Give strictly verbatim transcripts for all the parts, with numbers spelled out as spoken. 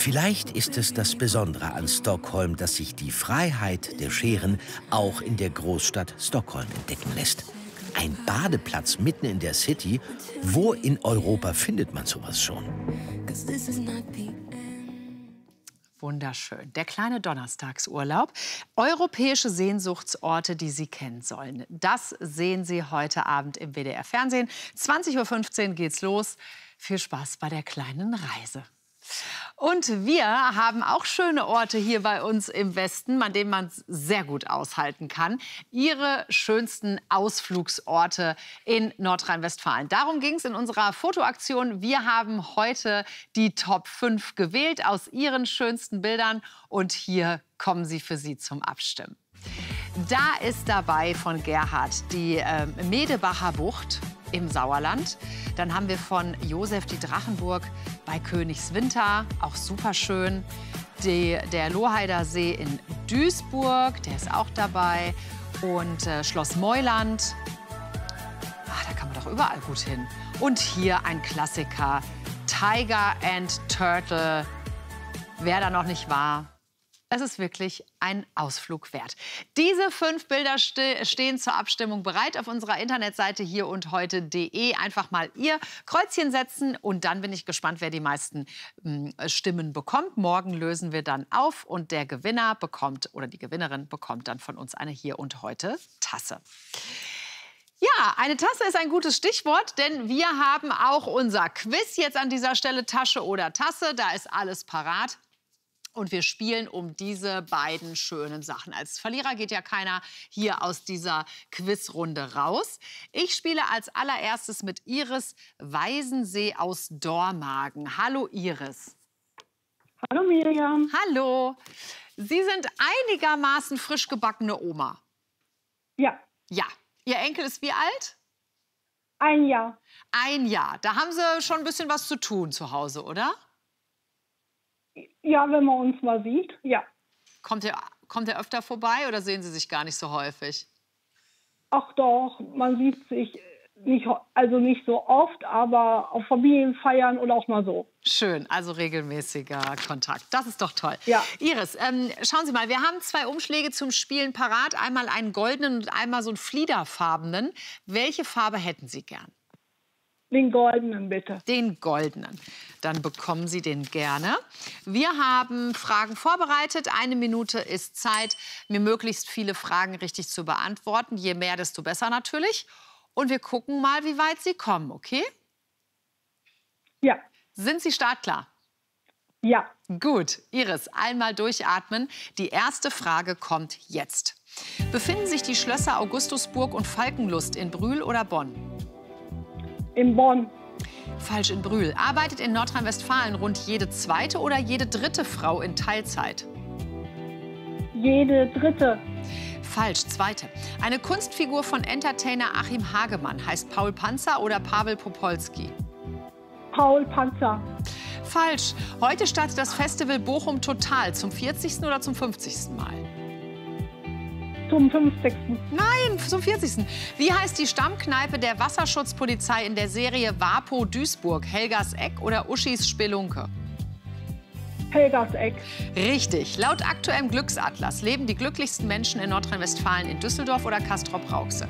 Vielleicht ist es das Besondere an Stockholm, dass sich die Freiheit der Scheren auch in der Großstadt Stockholm entdecken lässt. Ein Badeplatz mitten in der City. Wo in Europa findet man sowas schon? Wunderschön. Der kleine Donnerstagsurlaub. Europäische Sehnsuchtsorte, die Sie kennen sollen. Das sehen Sie heute Abend im W D R-Fernsehen. zwanzig Uhr fünfzehn geht's los. Viel Spaß bei der kleinen Reise. Und wir haben auch schöne Orte hier bei uns im Westen, an denen man es sehr gut aushalten kann. Ihre schönsten Ausflugsorte in Nordrhein-Westfalen. Darum ging es in unserer Fotoaktion. Wir haben heute die Top fünf gewählt aus Ihren schönsten Bildern. Und hier kommen sie für Sie zum Abstimmen. Da ist dabei von Gerhard die äh, Medebacher Bucht im Sauerland. Dann haben wir von Josef die Drachenburg bei Königswinter, auch super schön. Die, der Lohheider See in Duisburg, der ist auch dabei. Und äh, Schloss Meuland, ah, da kann man doch überall gut hin. Und hier ein Klassiker, Tiger and Turtle. Wer da noch nicht war, es ist wirklich ein Ausflug wert. Diese fünf Bilder ste stehen zur Abstimmung bereit auf unserer Internetseite hier und heute punkt de. Einfach mal Ihr Kreuzchen setzen und dann bin ich gespannt, wer die meisten äh, Stimmen bekommt. Morgen lösen wir dann auf und der Gewinner bekommt oder die Gewinnerin bekommt dann von uns eine Hier und heute Tasse. Ja, eine Tasse ist ein gutes Stichwort, denn wir haben auch unser Quiz jetzt an dieser Stelle, Tasche oder Tasse. Da ist alles parat. Und wir spielen um diese beiden schönen Sachen. Als Verlierer geht ja keiner hier aus dieser Quizrunde raus. Ich spiele als allererstes mit Iris Weisensee aus Dormagen. Hallo Iris. Hallo Miriam. Hallo. Sie sind einigermaßen frisch gebackene Oma. Ja. Ja. Ihr Enkel ist wie alt? Ein Jahr. Ein Jahr. Da haben Sie schon ein bisschen was zu tun zu Hause, oder? Ja, wenn man uns mal sieht, ja. Kommt er, kommt er öfter vorbei oder sehen Sie sich gar nicht so häufig? Ach doch, man sieht sich nicht, also nicht so oft, aber auf Familienfeiern oder auch mal so. Schön, also regelmäßiger Kontakt. Das ist doch toll. Ja. Iris, ähm, schauen Sie mal, wir haben zwei Umschläge zum Spielen parat. Einmal einen goldenen und einmal so einen fliederfarbenen. Welche Farbe hätten Sie gern? Den goldenen, bitte. Den goldenen. Dann bekommen Sie den gerne. Wir haben Fragen vorbereitet. Eine Minute ist Zeit, mir möglichst viele Fragen richtig zu beantworten. Je mehr, desto besser natürlich. Und wir gucken mal, wie weit Sie kommen, okay? Ja. Sind Sie startklar? Ja. Gut. Iris, einmal durchatmen. Die erste Frage kommt jetzt. Befinden sich die Schlösser Augustusburg und Falkenlust in Brühl oder Bonn? In Bonn. Falsch, in Brühl. Arbeitet in Nordrhein-Westfalen rund jede zweite oder jede dritte Frau in Teilzeit? Jede dritte. Falsch, zweite. Eine Kunstfigur von Entertainer Achim Hagemann heißt Paul Panzer oder Pavel Popolski? Paul Panzer. Falsch. Heute startet das Festival Bochum Total zum vierzigsten oder zum fünfzigsten Mal? Zum fünfzigsten. Nein, zum vierzigsten. Wie heißt die Stammkneipe der Wasserschutzpolizei in der Serie Wapo Duisburg? Helgas Eck oder Uschis Spelunke? Helgas Eck. Richtig. Laut aktuellem Glücksatlas leben die glücklichsten Menschen in Nordrhein-Westfalen in Düsseldorf oder Castrop-Rauxel?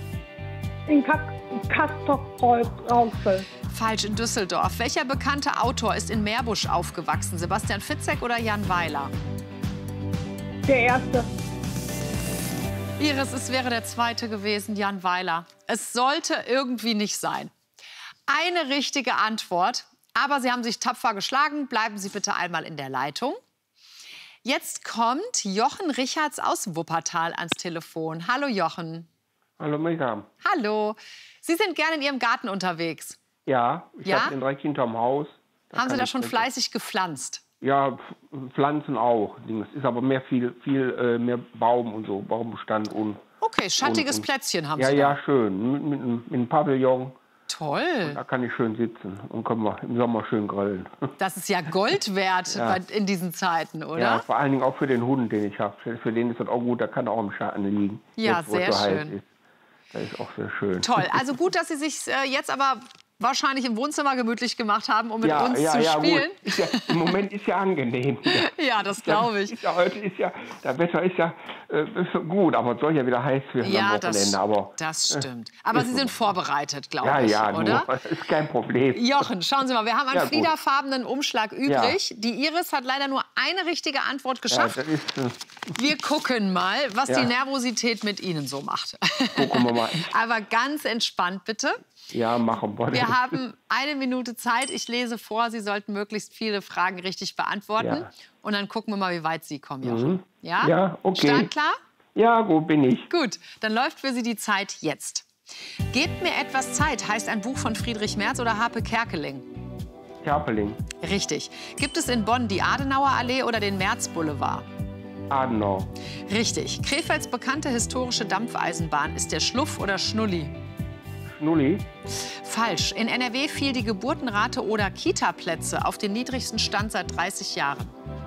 In Castrop-Rauxel. Falsch, in Düsseldorf. Welcher bekannte Autor ist in Meerbusch aufgewachsen? Sebastian Fitzek oder Jan Weiler? Der erste. Iris, es wäre der zweite gewesen, Jan Weiler. Es sollte irgendwie nicht sein. Eine richtige Antwort, aber Sie haben sich tapfer geschlagen. Bleiben Sie bitte einmal in der Leitung. Jetzt kommt Jochen Richards aus Wuppertal ans Telefon. Hallo Jochen. Hallo Miriam. Hallo. Sie sind gerne in Ihrem Garten unterwegs. Ja, ich Ja? habe den direkt hinterm Haus. Da Haben Sie kann da ich schon mit- fleißig gepflanzt? Ja, Pflanzen auch. Es ist aber mehr viel, viel äh, mehr Baum und so, Baumbestand und. Okay, schattiges und, und, Plätzchen haben ja, Sie ja, da. schön. Mit, mit, mit einem Pavillon. Toll. Da kann ich schön sitzen und können wir im Sommer schön grillen. Das ist ja Gold wert Ja. bei- in diesen Zeiten, oder? Ja, vor allen Dingen auch für den Hund, den ich habe. Für, für den ist das auch gut, da kann er auch im Schatten liegen. Ja, jetzt, wo es sehr so heiß schön. ist. Das ist auch sehr schön. Toll. Also gut, dass Sie sich äh, jetzt aber wahrscheinlich im Wohnzimmer gemütlich gemacht haben, um mit ja, uns ja, zu ja, spielen. Ist ja, Im Moment ist ja angenehm. Ja, das glaube ich. Ist ja, heute ist ja, das Wetter ist ja äh, ist gut, aber es soll ja wieder heiß werden Ja, am Wochenende. das, aber, das stimmt. Aber Sie sind vorbereitet, glaube ja, ich, ja, oder? nur, ist kein Problem. Jochen, schauen Sie mal, wir haben einen Ja, gut. fliederfarbenen Umschlag übrig. Die Iris hat leider nur eine richtige Antwort geschafft. Ja, das ist, äh, Wir gucken mal, was Ja. die Nervosität mit Ihnen so macht. Gucken wir mal. Aber ganz entspannt, bitte. Ja, machen wir. Wir haben eine Minute Zeit. Ich lese vor. Sie sollten möglichst viele Fragen richtig beantworten. Ja. Und dann gucken wir mal, wie weit Sie kommen, Jochen. Mhm. Ja? Ja, okay. Startklar? Ja, gut, bin ich. Gut, dann läuft für Sie die Zeit jetzt. Gebt mir etwas Zeit heißt ein Buch von Friedrich Merz oder Harpe Kerkeling? Kerpeling, Richtig. Gibt es in Bonn die Adenauer Allee oder den Merz Boulevard? Adenauer, Richtig. Krefelds bekannte historische Dampfeisenbahn ist der Schluff oder Schnulli? Schnulli, Falsch. In N R W fiel die Geburtenrate oder Kita-Plätze auf den niedrigsten Stand seit dreißig Jahren.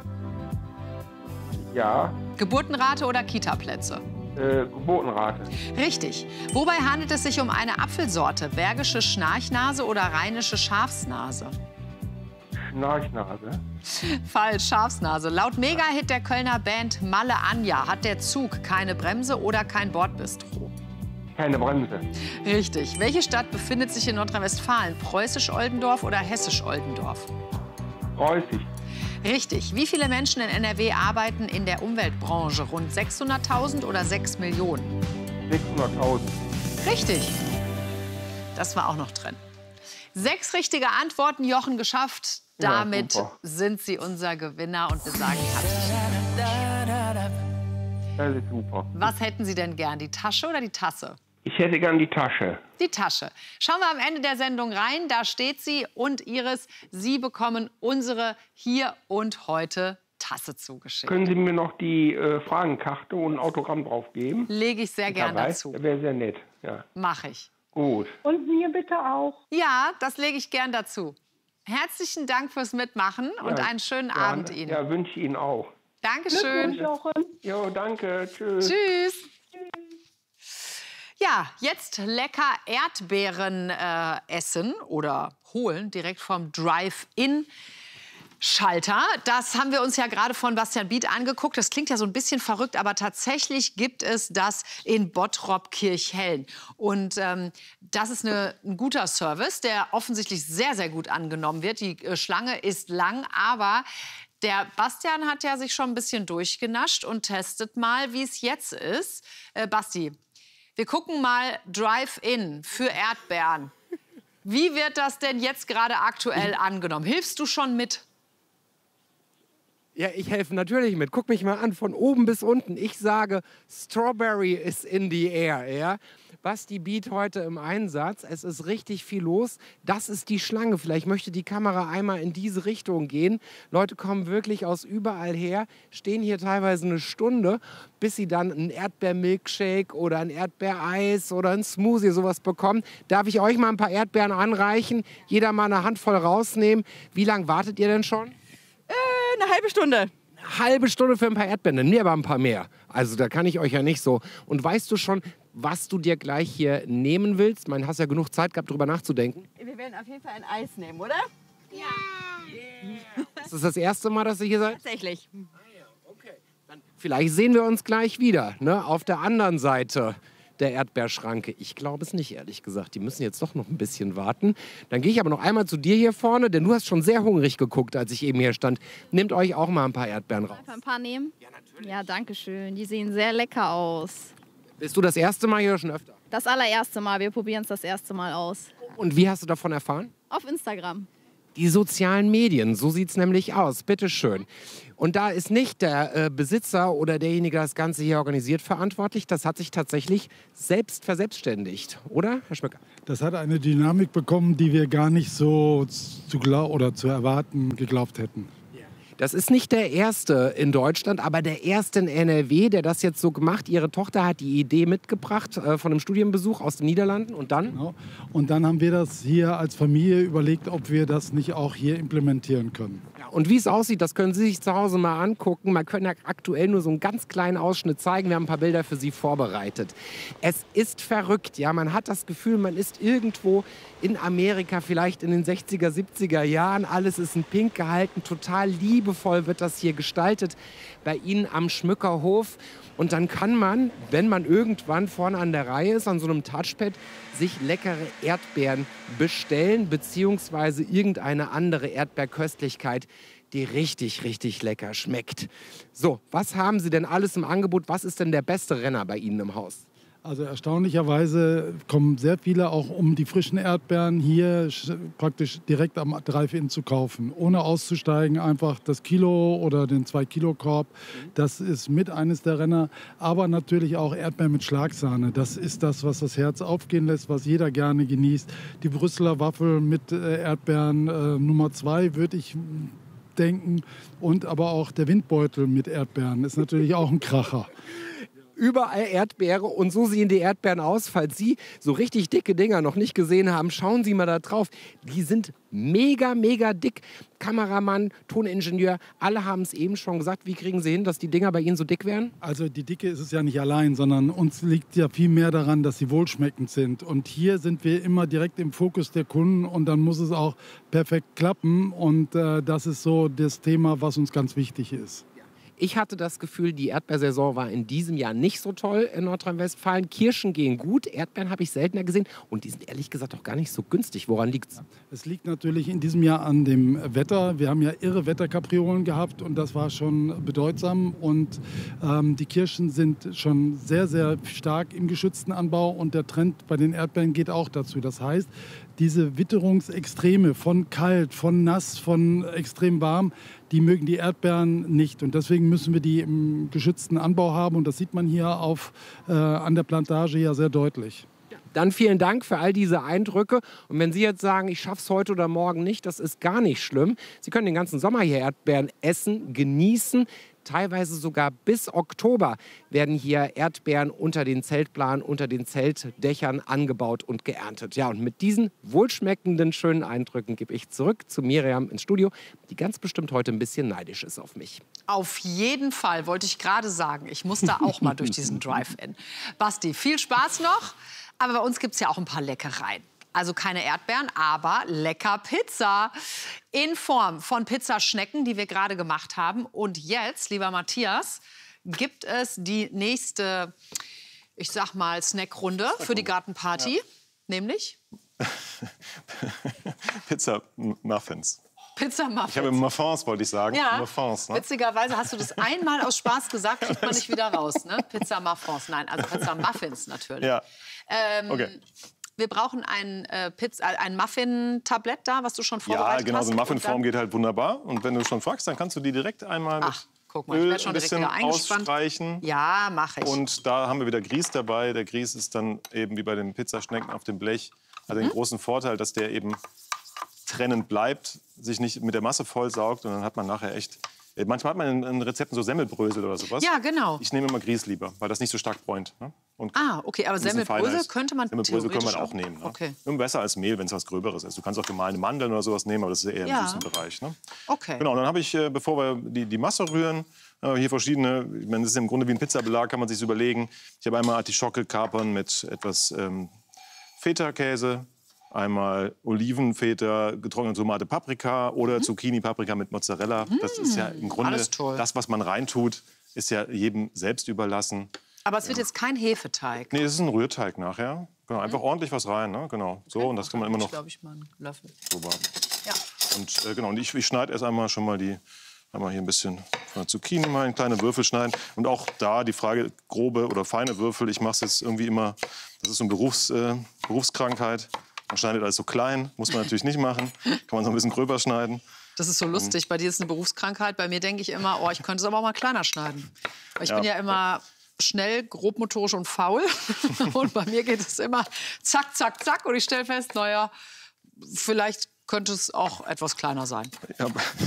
ja, Geburtenrate oder Kita-Plätze? äh, Geburtenrate, Richtig. Wobei handelt es sich um eine Apfelsorte? Bergische Schnarchnase oder rheinische Schafsnase? Schnarchnase, Falsch, Schafsnase. Laut Mega-Hit der Kölner Band Malle Anja hat der Zug keine Bremse oder kein Bordbistro. keine Bremse, Richtig. Welche Stadt befindet sich in Nordrhein-Westfalen? Preußisch-Oldendorf oder Hessisch-Oldendorf? Preußisch, Richtig. Wie viele Menschen in N R W arbeiten in der Umweltbranche? Rund sechshunderttausend oder sechs Millionen? sechshunderttausend. Richtig. Das war auch noch drin. Sechs richtige Antworten, Jochen, geschafft. Ja, Damit super. sind Sie unser Gewinner und wir sagen herzlichen Glückwunsch. Das ist super. Was hätten Sie denn gern, die Tasche oder die Tasse? Ich hätte gern die Tasche. Die Tasche. Schauen wir am Ende der Sendung rein. Da steht sie und Iris. Sie bekommen unsere Hier und Heute Tasse zugeschickt. Können Sie mir noch die äh, Fragenkarte und ein Autogramm drauf geben? Lege ich sehr gern Dabei? dazu. Das wäre sehr nett. Ja, Mache ich. gut. Und mir bitte auch. Ja, das lege ich gern dazu. Herzlichen Dank fürs Mitmachen und Ja, einen schönen ja, Abend Ihnen. Ja, wünsche ich Ihnen auch. Dankeschön. Jochen. Jo, danke. Tschüss. Tschüss. Ja, jetzt lecker Erdbeeren äh, essen oder holen, direkt vom Drive-In. Schalter. Das haben wir uns ja gerade von Bastian Biet angeguckt. Das klingt ja so ein bisschen verrückt, aber tatsächlich gibt es das in Bottrop-Kirchhellen. Und ähm, das ist eine, ein guter Service, der offensichtlich sehr, sehr gut angenommen wird. Die äh, Schlange ist lang, aber der Bastian hat ja sich schon ein bisschen durchgenascht und testet mal, wie es jetzt ist. Äh, Basti, wir gucken mal Drive-In für Erdbeeren. Wie wird das denn jetzt gerade aktuell angenommen? Hilfst du schon mit? Ja, ich helfe natürlich mit. Guck mich mal an, von oben bis unten. Ich sage, Strawberry is in the air. Ja? Basti Biet heute im Einsatz. Es ist richtig viel los. Das ist die Schlange. Vielleicht möchte die Kamera einmal in diese Richtung gehen. Leute kommen wirklich aus überall her, stehen hier teilweise eine Stunde, bis sie dann einen Erdbeermilkshake oder ein Erdbeereis oder ein Smoothie sowas bekommen. Darf ich euch mal ein paar Erdbeeren anreichen? Jeder mal eine Handvoll rausnehmen. Wie lange wartet ihr denn schon? Eine halbe Stunde. Eine halbe Stunde für ein paar Erdbeeren, nee, aber ein paar mehr. Also da kann ich euch ja nicht so. Und weißt du schon, was du dir gleich hier nehmen willst? Man, hast ja genug Zeit gehabt, darüber nachzudenken. Wir werden auf jeden Fall ein Eis nehmen, oder? Ist das das erste Mal, dass ihr hier seid? Tatsächlich. Vielleicht sehen wir uns gleich wieder, ne? Auf der anderen Seite der Erdbeerschranke. Ich glaube es nicht, ehrlich gesagt. Die müssen jetzt doch noch ein bisschen warten. Dann gehe ich aber noch einmal zu dir hier vorne, denn du hast schon sehr hungrig geguckt, als ich eben hier stand. Nehmt euch auch mal ein paar Erdbeeren raus. Einfach ein paar nehmen? Ja, natürlich. Ja, danke schön. Die sehen sehr lecker aus. Bist du das erste Mal hier oder schon öfter? Das allererste Mal. Wir probieren es das erste Mal aus. Und wie hast du davon erfahren? Auf Instagram. Die sozialen Medien, so sieht es nämlich aus. Bitteschön. Und da ist nicht der äh, Besitzer oder derjenige, der das Ganze hier organisiert, verantwortlich. Das hat sich tatsächlich selbst verselbstständigt, oder, Herr Schmöcker? Das hat eine Dynamik bekommen, die wir gar nicht so zu, glaub oder zu erwarten geglaubt hätten. Das ist nicht der erste in Deutschland, aber der erste in N R W, der das jetzt so gemacht. Ihre Tochter hat die Idee mitgebracht äh, von einem Studienbesuch aus den Niederlanden. Und dann? Genau. Und dann haben wir das hier als Familie überlegt, ob wir das nicht auch hier implementieren können. Ja, und wie es aussieht, das können Sie sich zu Hause mal angucken. Man kann ja aktuell nur so einen ganz kleinen Ausschnitt zeigen. Wir haben ein paar Bilder für Sie vorbereitet. Es ist verrückt, ja. Man hat das Gefühl, man ist irgendwo in Amerika, vielleicht in den sechziger, siebziger Jahren. Alles ist in Pink gehalten, total liebevoll wird das hier gestaltet bei Ihnen am Schmückerhof. Und dann kann man, wenn man irgendwann vorne an der Reihe ist, an so einem Touchpad, sich leckere Erdbeeren bestellen, beziehungsweise irgendeine andere Erdbeerköstlichkeit, die richtig, richtig lecker schmeckt. So, was haben Sie denn alles im Angebot? Was ist denn der beste Renner bei Ihnen im Haus? Also erstaunlicherweise kommen sehr viele auch, um die frischen Erdbeeren hier praktisch direkt am Drive-In zu kaufen. Ohne auszusteigen, einfach das Kilo oder den zwei Kilo Korb. Das ist mit eines der Renner. Aber natürlich auch Erdbeeren mit Schlagsahne. Das ist das, was das Herz aufgehen lässt, was jeder gerne genießt. Die Brüsseler Waffel mit äh, Erdbeeren äh, Nummer zwei würde ich denken. Und aber auch der Windbeutel mit Erdbeeren ist natürlich auch ein Kracher. Überall Erdbeere und so sehen die Erdbeeren aus. Falls Sie so richtig dicke Dinger noch nicht gesehen haben, schauen Sie mal da drauf. Die sind mega, mega dick. Kameramann, Toningenieur, alle haben es eben schon gesagt. Wie kriegen Sie hin, dass die Dinger bei Ihnen so dick werden? Also die Dicke ist es ja nicht allein, sondern uns liegt ja viel mehr daran, dass sie wohlschmeckend sind. Und hier sind wir immer direkt im Fokus der Kunden und dann muss es auch perfekt klappen. Und äh, das ist so das Thema, was uns ganz wichtig ist. Ich hatte das Gefühl, die Erdbeersaison war in diesem Jahr nicht so toll in Nordrhein-Westfalen. Kirschen gehen gut, Erdbeeren habe ich seltener gesehen und die sind ehrlich gesagt auch gar nicht so günstig. Woran liegt es? Es liegt natürlich in diesem Jahr an dem Wetter. Wir haben ja irre Wetterkapriolen gehabt und das war schon bedeutsam. Und ähm, die Kirschen sind schon sehr, sehr stark im geschützten Anbau und der Trend bei den Erdbeeren geht auch dazu. Das heißt, diese Witterungsextreme von kalt, von nass, von extrem warm, die mögen die Erdbeeren nicht. Und deswegen müssen wir die im geschützten Anbau haben. Und das sieht man hier auf, äh, an der Plantage ja sehr deutlich. Dann vielen Dank für all diese Eindrücke. Und wenn Sie jetzt sagen, ich schaffe es heute oder morgen nicht, das ist gar nicht schlimm. Sie können den ganzen Sommer hier Erdbeeren essen, genießen. Teilweise sogar bis Oktober werden hier Erdbeeren unter den Zeltplan, unter den Zeltdächern angebaut und geerntet. Ja, und mit diesen wohlschmeckenden, schönen Eindrücken gebe ich zurück zu Miriam ins Studio, die ganz bestimmt heute ein bisschen neidisch ist auf mich. Auf jeden Fall, wollte ich gerade sagen. Ich musste auch mal durch diesen Drive-In. Basti, viel Spaß noch. Aber bei uns gibt es ja auch ein paar Leckereien. Also keine Erdbeeren, aber lecker Pizza in Form von Pizzaschnecken, die wir gerade gemacht haben. Und jetzt, lieber Matthias, gibt es die nächste, ich sag mal, Snackrunde für die Gartenparty. Ja. Nämlich? Pizza Muffins. Pizza Muffins. Ich habe Muffins, wollte ich sagen. Ja, Muffins, ne? Witzigerweise hast du das einmal aus Spaß gesagt, kriegt man nicht wieder raus. Ne? Pizza Muffins, nein, also Pizza Muffins natürlich. Ja. Ähm, okay. Wir brauchen ein, äh, Pizza, ein Muffin-Tablett da, was du schon vorbereitet hast. Ja, genau, hast. so eine Muffinform geht halt wunderbar. Und wenn du schon fragst, dann kannst du die direkt einmal mit Ach, guck mal, Öl ich werde schon ein direkt bisschen wieder eingespannt. ausstreichen. Ja, mache ich. Und da haben wir wieder Grieß dabei. Der Grieß ist dann eben wie bei den Pizzaschnecken auf dem Blech. Hat den Mhm. großen Vorteil, dass der eben trennend bleibt, sich nicht mit der Masse vollsaugt. Und dann hat man nachher echt... Manchmal hat man in, in Rezepten so Semmelbrösel oder sowas. Ja, genau. Ich nehme immer Grieß lieber, weil das nicht so stark bräunt. Ne? Und ah, okay, aber ein bisschen feiner Semmelbrösel ist. könnte man Semmelbrösel theoretisch kann man auch nehmen. Ne? Okay. Nur besser als Mehl, wenn es was Gröberes ist. Du kannst auch gemahlene Mandeln oder sowas nehmen, aber das ist eher Ja. im süßen Bereich. Ne? Okay. Genau, dann habe ich, äh, bevor wir die, die Masse rühren, äh, hier verschiedene, ich meine, das ist im Grunde wie ein Pizzabelag, kann man sich überlegen. Ich habe einmal Artischocke kapern mit etwas ähm, Feta-Käse, einmal Olivenfeta, getrocknete Tomate, Paprika oder mhm. Zucchini-Paprika mit Mozzarella. Mhm. Das ist ja im Grunde das, was man reintut, ist ja jedem selbst überlassen. Aber es wird jetzt kein Hefeteig. Nee, es ist ein Rührteig nachher. Genau, einfach mhm. ordentlich was rein, ne? Genau. So, okay. Und das kann man immer noch. Ich glaube, ich mal einen Löffel. Super. Ja. Und äh, genau, und ich, ich schneide erst einmal schon mal die, einmal hier ein bisschen von der Zucchini mal in kleine Würfel schneiden. Und auch da die Frage, grobe oder feine Würfel. Ich mache es jetzt irgendwie immer, das ist so eine Berufs, äh, Berufskrankheit. Man schneidet alles so klein, muss man natürlich nicht machen. Kann man so ein bisschen gröber schneiden. Das ist so lustig. Bei dir ist eine Berufskrankheit. Bei mir denke ich immer, oh, ich könnte es aber auch mal kleiner schneiden. Weil ich ja. bin ja immer schnell, grobmotorisch und faul. Und bei mir geht es immer zack, zack, zack. Und ich stelle fest, naja, vielleicht könnte es auch etwas kleiner sein. Ja,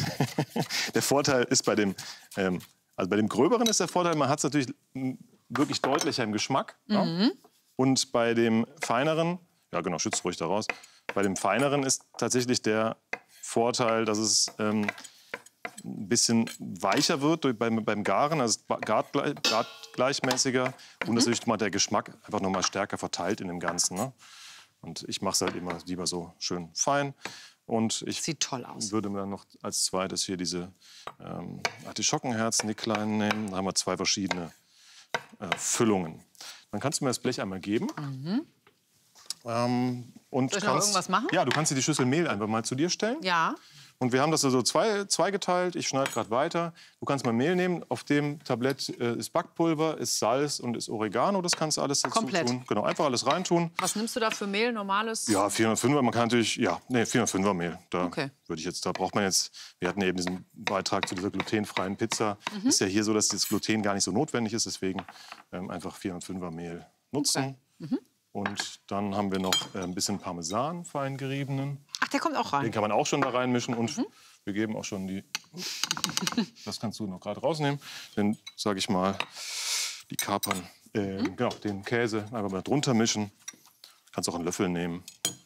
der Vorteil ist bei dem, ähm, also bei dem Gröberen ist der Vorteil, man hat es natürlich wirklich deutlicher im Geschmack. Mhm. Ja? Und bei dem Feineren, ja genau, schützt ruhig daraus. Bei dem Feineren ist tatsächlich der Vorteil, dass es ähm, ein bisschen weicher wird durch, beim, beim Garen, also gart, gart gleichmäßiger. Und natürlich mal der Geschmack einfach noch mal stärker verteilt in dem Ganzen. Ne? Und ich mache es halt immer lieber so schön fein. Und ich Sieht toll aus. würde mir dann noch als zweites hier diese ähm, Artischockenherzen, die kleinen, nehmen. Da haben wir zwei verschiedene äh, Füllungen. Dann kannst du mir das Blech einmal geben. Mhm. Ähm, und Soll ich noch kannst, irgendwas machen? Ja, du kannst dir die Schüssel Mehl einfach mal zu dir stellen. Ja. Und wir haben das also zwei, zweigeteilt. Ich schneide gerade weiter. Du kannst mal Mehl nehmen. Auf dem Tablett äh, ist Backpulver, ist Salz und ist Oregano. Das kannst du alles dazu Komplett. tun. Genau, einfach alles reintun. Was nimmst du da für Mehl, normales? Ja, vierhundertfünfer. Man kann natürlich, ja, nee, vierhundertfünfer Mehl. Da Okay. würde ich jetzt, da braucht man jetzt. Wir hatten eben diesen Beitrag zu dieser glutenfreien Pizza. Mhm. Ist ja hier so, dass das Gluten gar nicht so notwendig ist. Deswegen ähm, einfach vierhundertfünfer Mehl nutzen. Okay. Mhm. Und dann haben wir noch äh, ein bisschen Parmesan, fein geriebenen. Ach, der kommt auch rein. Den kann man auch schon da reinmischen. Und Mhm. wir geben auch schon die. Das kannst du noch gerade rausnehmen. Den, sage ich mal, die Kapern. Äh, Mhm. Genau, den Käse einfach mal drunter mischen. Kannst auch einen Löffel nehmen.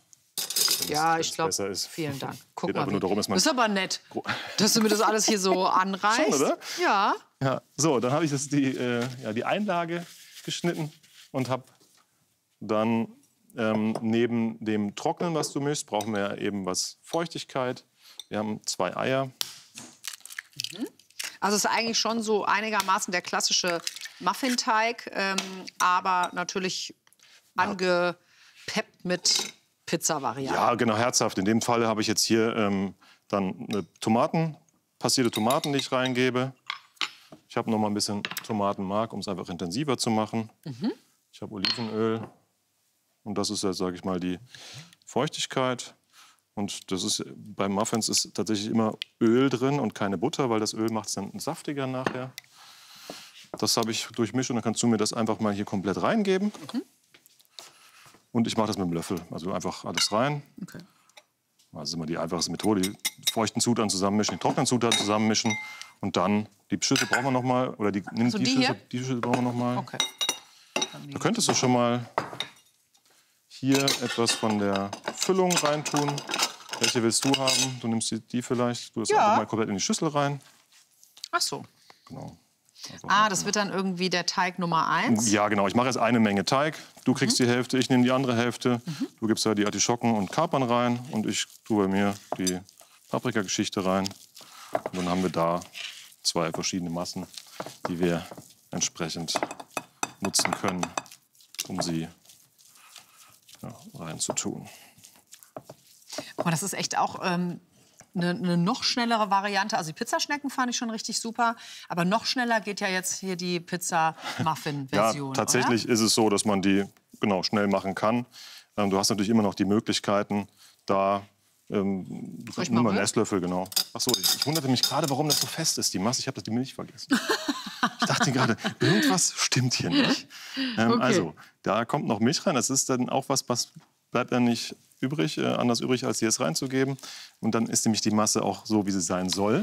Ja, wenn's ich glaube, besser ist. vielen Dank. Guck Geht mal, einfach nur darum, dass man ist aber nett, dass du mir das alles hier so anreißt. Schon, oder? Ja. Ja, so, dann habe ich das die, äh, ja, die Einlage geschnitten und habe dann ähm, neben dem Trocknen, was du mischst, brauchen wir ja eben was Feuchtigkeit. Wir haben zwei Eier. Mhm. Also es ist eigentlich schon so einigermaßen der klassische Muffinteig, ähm, aber natürlich angepeppt mit Pizza-Variante. Ja, genau, herzhaft. In dem Fall habe ich jetzt hier ähm, dann eine Tomaten, passierte Tomaten, die ich reingebe. Ich habe noch mal ein bisschen Tomatenmark, um es einfach intensiver zu machen. Mhm. Ich habe Olivenöl. Und das ist, sage ich mal, die Feuchtigkeit. Und das ist, bei Muffins ist tatsächlich immer Öl drin und keine Butter, weil das Öl macht es dann saftiger nachher. Das habe ich durchmischt und dann kannst du mir das einfach mal hier komplett reingeben. Mhm. Und ich mache das mit dem Löffel. Also einfach alles rein. Okay. Das ist immer die einfachste Methode. Die feuchten Zutaten zusammenmischen, die trockenen Zutaten zusammenmischen. Und dann, die Schüssel brauchen wir noch mal. Oder die, nimm Also die, die Schüssel, hier? die Schüssel brauchen wir noch mal. Okay. Da könntest du schon mal hier etwas von der Füllung reintun. Welche willst du haben? Du nimmst die, die vielleicht. Du das Ja. einfach mal komplett in die Schüssel rein. Ach so. Genau. Ah, das wird dann irgendwie der Teig Nummer eins? Ja, genau. Ich mache jetzt eine Menge Teig. Du kriegst Mhm. die Hälfte, ich nehme die andere Hälfte. Mhm. Du gibst da die Artischocken und Kapern rein. Und ich tue bei mir die Paprikageschichte rein. Und dann haben wir da zwei verschiedene Massen, die wir entsprechend nutzen können, um sie ja, reinzutun. Aber das ist echt auch ähm, eine, eine noch schnellere Variante. Also die Pizzaschnecken fand ich schon richtig super. Aber noch schneller geht ja jetzt hier die Ja, Pizza-Muffin-Version, tatsächlich oder? ist es so, dass man die genau schnell machen kann. Ähm, du hast natürlich immer noch die Möglichkeiten, da ähm, du Soll ich nimm mal mal einen rühren? Esslöffel, genau. Ach so, ich, ich wunderte mich gerade, warum das so fest ist, die Masse. Ich habe das die Milch vergessen. Ich dachte gerade, irgendwas stimmt hier nicht. Ähm, Okay. Also, da kommt noch Milch rein. Das ist dann auch was, was bleibt dann nicht übrig, äh, anders übrig, als hier es reinzugeben. Und dann ist nämlich die Masse auch so, wie sie sein soll.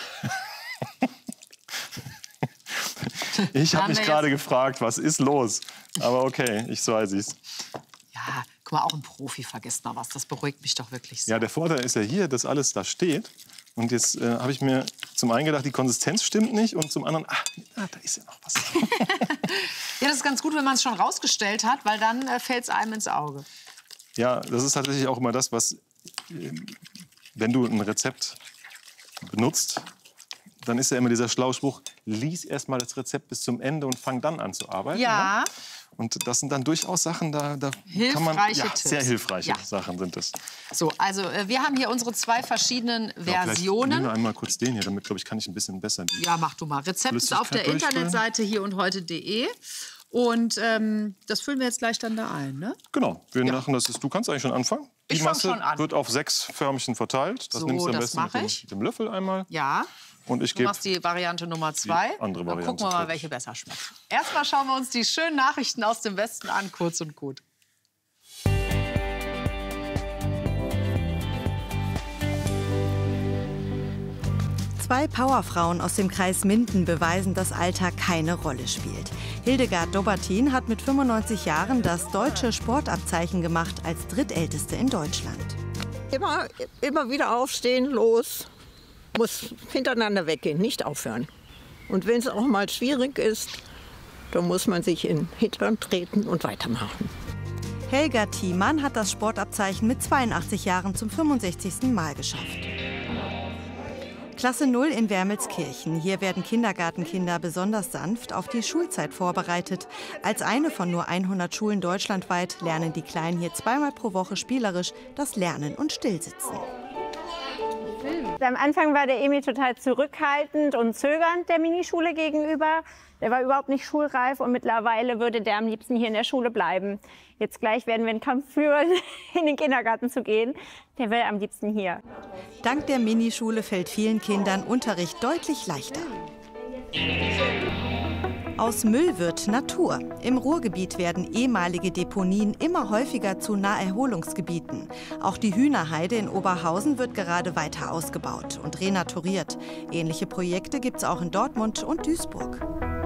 Ich habe Haben mich wir gerade jetzt- gefragt, was ist los? Aber okay, ich weiß es. Ja, guck mal, auch ein Profi vergisst mal was. Das beruhigt mich doch wirklich sehr. Ja, der Vorteil ist ja hier, dass alles da steht. Und jetzt äh, habe ich mir zum einen gedacht, die Konsistenz stimmt nicht. Und zum anderen, ach, ah, da ist ja noch was. Ja, das ist ganz gut, wenn man es schon rausgestellt hat, weil dann äh, fällt es einem ins Auge. Ja, das ist tatsächlich auch immer das, was, äh, wenn du ein Rezept benutzt, dann ist ja immer dieser schlaue Spruch, lies erst mal das Rezept bis zum Ende und fang dann an zu arbeiten. Ja. Ne? Und das sind dann durchaus Sachen, da, da kann man, Hilfreiche ja, Tipps. sehr hilfreiche Ja. Sachen sind das. So, also äh, wir haben hier unsere zwei verschiedenen Ja, vielleicht Versionen. nehmen wir einmal kurz den hier, damit, glaube ich, kann ich ein bisschen besser. Die Ja, mach du mal. Rezept ist auf der Flüssigkeit durchfüllen. Internetseite hier und heute punkt de. Und ähm, das füllen wir jetzt gleich dann da ein, ne? Genau, wir machen das. Ist, du kannst eigentlich schon anfangen. Die Ich fang Masse schon an. wird auf sechs Förmchen verteilt. Das So, nimmst du am das besten mach mit dem, ich. mit dem Löffel einmal. Ja. Und ich Du gebe machst die Variante Nummer zwei. andere Dann Variante gucken wir mal, fertig. welche besser schmeckt. Erstmal schauen wir uns die schönen Nachrichten aus dem Westen an, kurz und gut. Zwei Powerfrauen aus dem Kreis Minden beweisen, dass Alter keine Rolle spielt. Hildegard Dobertin hat mit fünfundneunzig Jahren das deutsche Sportabzeichen gemacht als drittälteste in Deutschland. Immer, immer wieder aufstehen, los. muss hintereinander weggehen, nicht aufhören. Und wenn es auch mal schwierig ist, dann muss man sich in den Hintern treten und weitermachen. Helga Thiemann hat das Sportabzeichen mit zweiundachtzig Jahren zum fünfundsechzigsten Mal geschafft. Klasse null in Wermelskirchen. Hier werden Kindergartenkinder besonders sanft auf die Schulzeit vorbereitet. Als eine von nur hundert Schulen deutschlandweit lernen die Kleinen hier zweimal pro Woche spielerisch das Lernen und Stillsitzen. Am Anfang war der Emil total zurückhaltend und zögernd der Minischule gegenüber. Der war überhaupt nicht schulreif und mittlerweile würde der am liebsten hier in der Schule bleiben. Jetzt gleich werden wir einen Kampf führen, in den Kindergarten zu gehen. Der will am liebsten hier. Dank der Minischule fällt vielen Kindern Unterricht deutlich leichter. Aus Müll wird Natur. Im Ruhrgebiet werden ehemalige Deponien immer häufiger zu Naherholungsgebieten. Auch die Hühnerheide in Oberhausen wird gerade weiter ausgebaut und renaturiert. Ähnliche Projekte gibt es auch in Dortmund und Duisburg.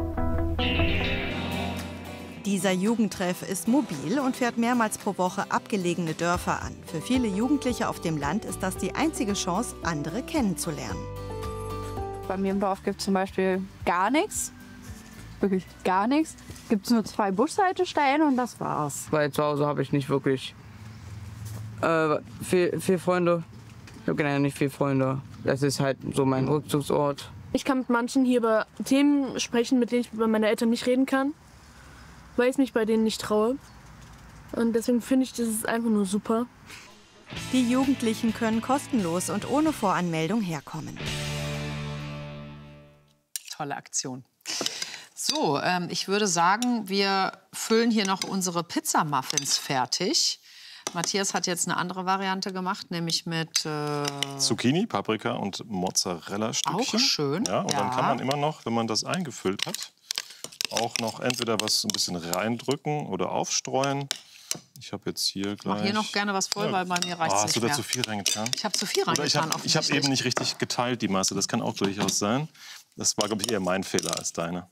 Dieser Jugendtreff ist mobil und fährt mehrmals pro Woche abgelegene Dörfer an. Für viele Jugendliche auf dem Land ist das die einzige Chance, andere kennenzulernen. Bei mir im Dorf gibt es zum Beispiel gar nichts. Wirklich gar nichts. Gibt es nur zwei Bushaltestellen und das war's. Weil zu Hause habe ich nicht wirklich äh, viel, viel Freunde. Ich habe generell nicht viele Freunde. Das ist halt so mein Rückzugsort. Ich kann mit manchen hier über Themen sprechen, mit denen ich bei meinen Eltern nicht reden kann, weil ich mich bei denen nicht traue. Und deswegen finde ich, das ist einfach nur super. Die Jugendlichen können kostenlos und ohne Voranmeldung herkommen. Tolle Aktion. So, ähm, ich würde sagen, wir füllen hier noch unsere Pizza-Muffins fertig. Matthias hat jetzt eine andere Variante gemacht, nämlich mit äh Zucchini, Paprika und Mozzarella-Stückchen. Auch schön. Ja, und ja. dann kann man immer noch, wenn man das eingefüllt hat, auch noch entweder was ein bisschen reindrücken oder aufstreuen. Ich habe jetzt hier gleich... Ich mache hier noch gerne was voll, ja. weil bei mir reicht es oh, nicht hast du da mehr. zu viel reingetan? Ich habe zu viel reingetan, Ich habe ich hab eben nicht richtig geteilt, die Masse. Das kann auch durchaus sein. Das war, glaube ich, eher mein Fehler als deine.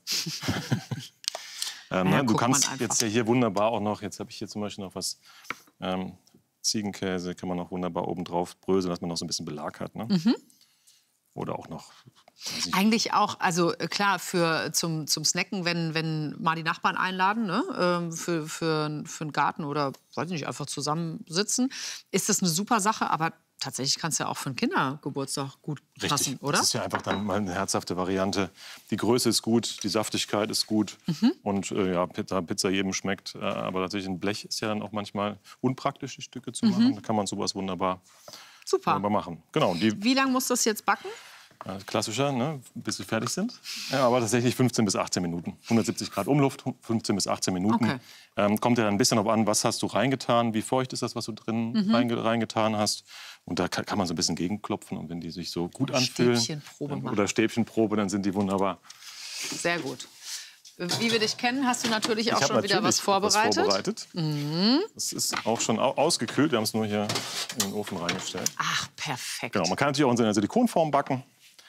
ähm, naja, ne, du kannst jetzt ja hier wunderbar auch noch, jetzt habe ich hier zum Beispiel noch was, ähm, Ziegenkäse kann man noch wunderbar oben drauf bröseln, dass man noch so ein bisschen Belag hat. Ne? Mhm. Oder auch noch... Eigentlich auch, also klar, für, zum, zum Snacken, wenn, wenn mal die Nachbarn einladen, ne, ähm, für, für, für einen Garten oder, weiß ich nicht, einfach zusammensitzen, ist das eine super Sache, aber tatsächlich kann es ja auch für einen Kindergeburtstag gut passen, Richtig. oder? Das ist ja einfach dann mal eine herzhafte Variante. Die Größe ist gut, die Saftigkeit ist gut Mhm. und äh, ja, Pizza, Pizza jedem schmeckt. Äh, aber natürlich ein Blech ist ja dann auch manchmal unpraktisch, die Stücke zu machen. Mhm. Da kann man sowas wunderbar, Super. wunderbar machen. Genau. Und die, Wie lange muss das jetzt backen? äh, klassischer, ne, bis sie fertig sind. Ja, aber tatsächlich fünfzehn bis achtzehn Minuten. hundertsiebzig Grad Umluft, fünfzehn bis achtzehn Minuten. Okay. Ähm, kommt ja dann ein bisschen darauf an, was hast du reingetan, wie feucht ist das, was du drin Mhm. reinge reingetan hast. Und da kann, kann man so ein bisschen gegenklopfen. Und wenn die sich so gut anfühlen, Stäbchenprobe machen. oder Stäbchenprobe, dann sind die wunderbar. Sehr gut. Wie wir dich kennen, hast du natürlich Ich auch hab schon wieder was natürlich vorbereitet. Was vorbereitet. Mhm. Das ist auch schon au ausgekühlt. Wir haben es nur hier in den Ofen reingestellt. Ach, perfekt. Genau, man kann natürlich auch in so einer Silikonform backen.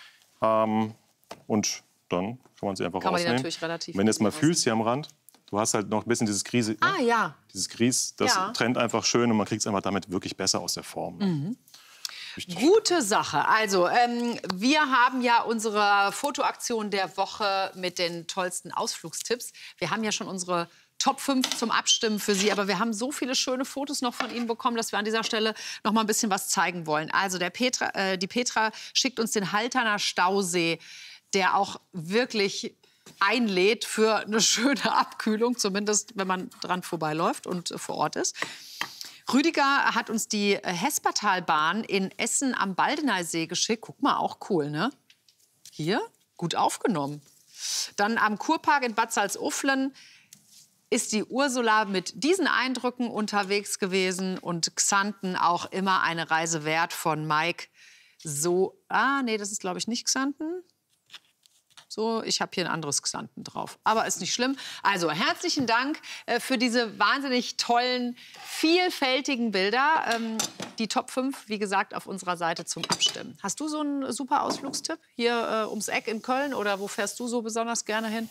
Ähm, und dann kann man sie einfach Kann man die rausnehmen. natürlich relativ Wenn du es mal gut fühlst hier am Rand, du hast halt noch ein bisschen dieses Grieß, Ah ja. dieses Grieß, das Ja. trennt einfach schön und man kriegt es einfach damit wirklich besser aus der Form. Ne? Mhm. Gute Sache. Also, ähm, wir haben ja unsere Fotoaktion der Woche mit den tollsten Ausflugstipps. Wir haben ja schon unsere Top fünf zum Abstimmen für Sie. Aber wir haben so viele schöne Fotos noch von Ihnen bekommen, dass wir an dieser Stelle noch mal ein bisschen was zeigen wollen. Also, der Petra, äh, die Petra schickt uns den Halterner Stausee, der auch wirklich einlädt für eine schöne Abkühlung, zumindest wenn man dran vorbeiläuft und äh, vor Ort ist. Rüdiger hat uns die Hespertalbahn in Essen am Baldeneysee geschickt. Guck mal, auch cool, ne? Hier, gut aufgenommen. Dann am Kurpark in Bad Salzuflen ist die Ursula mit diesen Eindrücken unterwegs gewesen. Und Xanten auch immer eine Reise wert von Mike. So, ah, nee, das ist, glaube ich, nicht Xanten. So, ich habe hier ein anderes Xanten drauf. Aber ist nicht schlimm. Also, herzlichen Dank äh, für diese wahnsinnig tollen, vielfältigen Bilder. Ähm, die Top fünf, wie gesagt, auf unserer Seite zum Abstimmen. Hast du so einen super Ausflugstipp? Hier äh, ums Eck in Köln? Oder wo fährst du so besonders gerne hin?